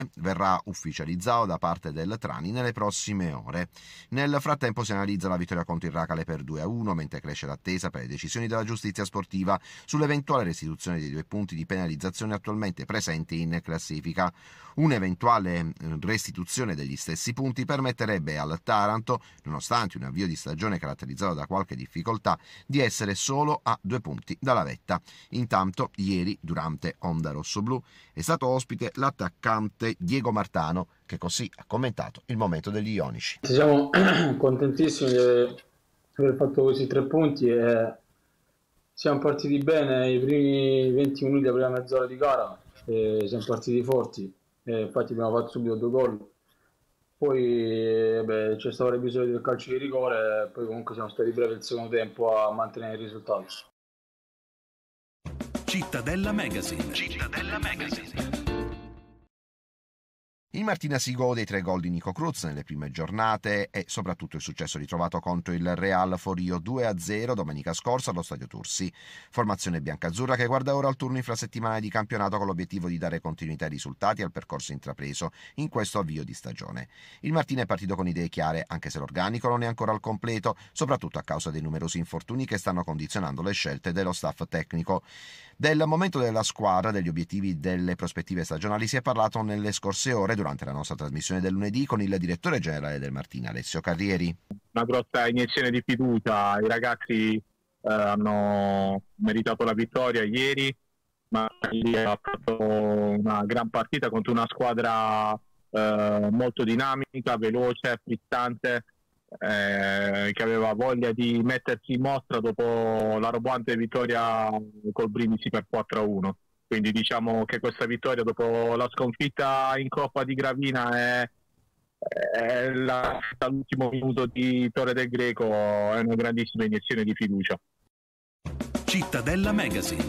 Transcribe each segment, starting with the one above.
verrà ufficializzato da parte del Trani nelle prossime ore. Nel frattempo si analizza la vittoria contro il Racale per 2-1, mentre cresce l'attesa per le decisioni della giustizia sportiva sull'eventuale restituzione dei 2 punti di penalizzazione attualmente presenti in classifica. Un'eventuale restituzione degli stessi punti permetterebbe al Taranto, nonostante un avvio di stagione caratterizzato da qualche difficoltà, di essere solo a 2 punti dalla vetta. Intanto, ieri, durante Onda Rossoblu, è stato ospite l'attaccante Diego Martano, che così ha commentato il momento degli ionici. Siamo contentissimi di aver fatto questi 3 punti e siamo partiti bene i primi 20 minuti della prima mezz'ora di gara, e siamo partiti forti, e infatti abbiamo fatto subito 2 gol. Poi c'è stato l'episodio del calcio di rigore, poi comunque siamo stati bravi il secondo tempo a mantenere il risultato. Cittadella Magazine. Il Martina si gode i 3 gol di Nico Cruz nelle prime giornate e soprattutto il successo ritrovato contro il Real Forio 2-0 domenica scorsa allo Stadio Tursi. Formazione biancazzurra che guarda ora al turno infrasettimanale di campionato con l'obiettivo di dare continuità ai risultati al percorso intrapreso in questo avvio di stagione. Il Martina è partito con idee chiare, anche se l'organico non è ancora al completo, soprattutto a causa dei numerosi infortuni che stanno condizionando le scelte dello staff tecnico. Del momento della squadra, degli obiettivi, delle prospettive stagionali si è parlato nelle scorse ore durante la nostra trasmissione del lunedì con il direttore generale del Martina, Alessio Carrieri. Una grossa iniezione di fiducia, i ragazzi hanno meritato la vittoria ieri, ma ha fatto una gran partita contro una squadra molto dinamica, veloce, frizzante, che aveva voglia di mettersi in mostra dopo la roboante vittoria col Brindisi per 4-1. Quindi diciamo che questa vittoria dopo la sconfitta in Coppa di Gravina è all'ultimo minuto di Torre del Greco, è una grandissima iniezione di fiducia. Cittadella Magazine.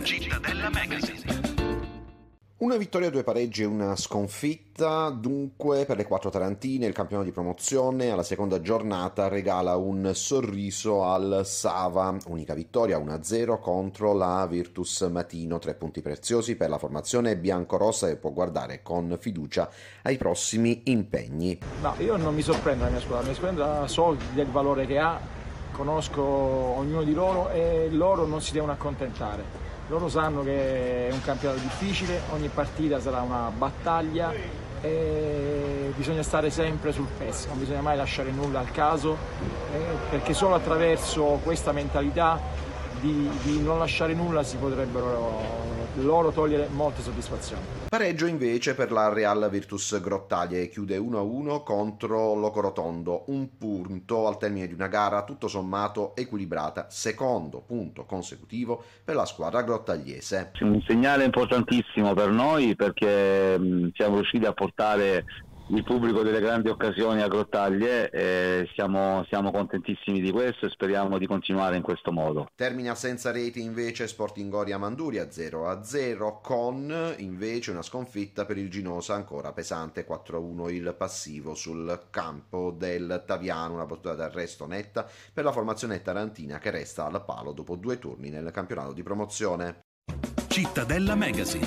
Una vittoria, 2 pareggi e una sconfitta, dunque per le 4 tarantine il campionato di promozione alla seconda giornata regala un sorriso al Sava, unica vittoria 1-0 contro la Virtus Matino, 3 punti preziosi per la formazione biancorossa che può guardare con fiducia ai prossimi impegni. No, io non mi sorprendo la mia squadra so del valore che ha, conosco ognuno di loro e loro non si devono accontentare. Loro sanno che è un campionato difficile, ogni partita sarà una battaglia e bisogna stare sempre sul pezzo, non bisogna mai lasciare nulla al caso, perché solo attraverso questa mentalità di non lasciare nulla si potrebbero loro togliere molte soddisfazioni. Pareggio invece per la Real Virtus Grottaglie, chiude 1-1 contro Locorotondo, un punto al termine di una gara tutto sommato equilibrata, secondo punto consecutivo per la squadra grottagliese. Un segnale importantissimo per noi perché siamo riusciti a portare il pubblico delle grandi occasioni a Grottaglie e siamo contentissimi di questo e speriamo di continuare in questo modo. Termina senza reti invece Sporting Oria Manduria 0-0 con invece una sconfitta per il Ginosa ancora pesante 4-1 il passivo sul campo del Taviano, una battuta d'arresto netta per la formazione tarantina che resta al palo dopo 2 turni nel campionato di promozione. Cittadella Magazine.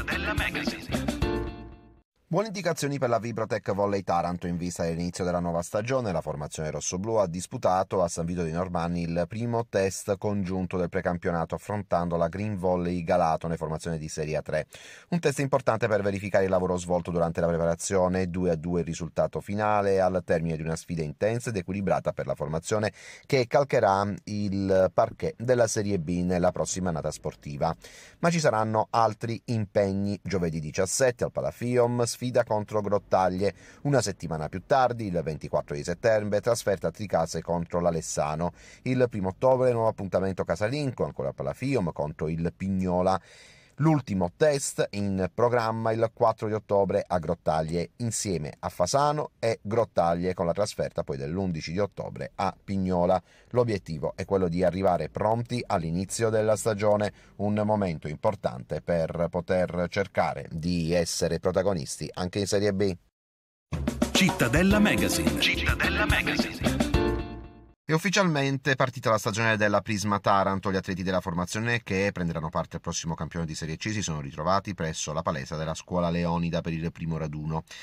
Buone indicazioni per la Vibrotech Volley Taranto in vista dell'inizio della nuova stagione. La formazione rossoblù ha disputato a San Vito dei Normanni il primo test congiunto del precampionato affrontando la Green Volley Galatone, formazione di Serie A3. Un test importante per verificare il lavoro svolto durante la preparazione, 2-2 il risultato finale al termine di una sfida intensa ed equilibrata per la formazione che calcherà il parquet della Serie B nella prossima annata sportiva. Ma ci saranno altri impegni. Giovedì 17 al Palafium, sfida contro Grottaglie, una settimana più tardi, il 24 di settembre, trasferta a Tricase contro l'Alessano. Il 1 ottobre, nuovo appuntamento casalingo, ancora al Palafium, contro il Pignola. L'ultimo test in programma il 4 di ottobre a Grottaglie, insieme a Fasano e Grottaglie, con la trasferta poi dell'11 di ottobre a Pignola. L'obiettivo è quello di arrivare pronti all'inizio della stagione, un momento importante per poter cercare di essere protagonisti anche in Serie B. Cittadella Magazine. È ufficialmente partita la stagione della Prisma Taranto. Gli atleti della formazione che prenderanno parte al prossimo campione di Serie C si sono ritrovati presso la palestra della Scuola Leonida per il primo raduno.